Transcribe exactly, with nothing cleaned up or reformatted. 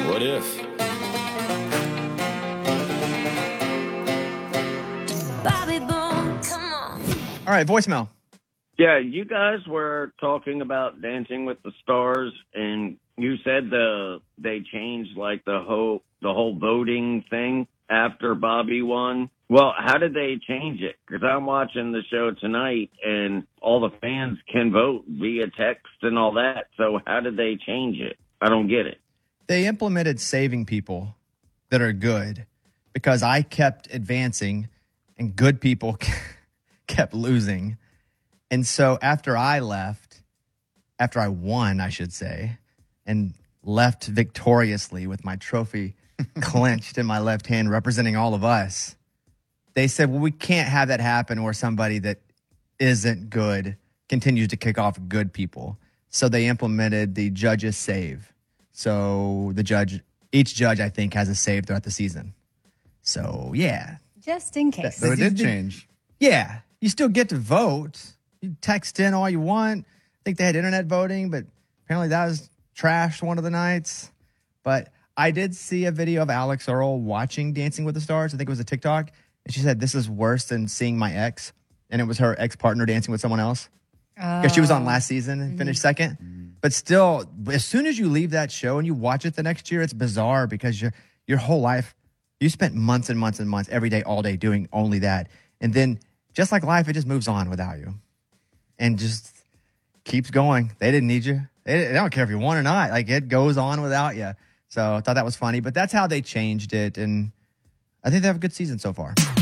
What if? Bobby Boone, come on. All right, voicemail. Yeah, you guys were talking about Dancing with the Stars, and you said the they changed like the whole the whole voting thing after Bobby won. Well, how did they change it? Because I'm watching the show tonight, and all the fans can vote via text and all that. So how did they change it? I don't get it. They implemented saving people that are good because I kept advancing and good people kept losing. And so after I left, after I won, I should say, and left victoriously with my trophy clenched in my left hand representing all of us, they said, well, we can't have that happen where somebody that isn't good continues to kick off good people. So they implemented the judges save. So the judge, each judge, I think, has a save throughout the season. So, yeah. Just in case. So it did change. Yeah. You still get to vote. You text in all you want. I think they had internet voting, but apparently that was trashed one of the nights. But I did see a video of Alex Earl watching Dancing with the Stars. I think it was a TikTok. And she said, this is worse than seeing my ex. And it was her ex-partner dancing with someone else. Because she was on last season and finished second. Mm-hmm. But still, as soon as you leave that show and you watch it the next year, it's bizarre because your your whole life, you spent months and months and months every day, all day doing only that. And then just like life, it just moves on without you. And just keeps going. They didn't need you. They, they don't care if you won or not. Like, it goes on without you. So I thought that was funny. But that's how they changed it. And I think they have a good season so far.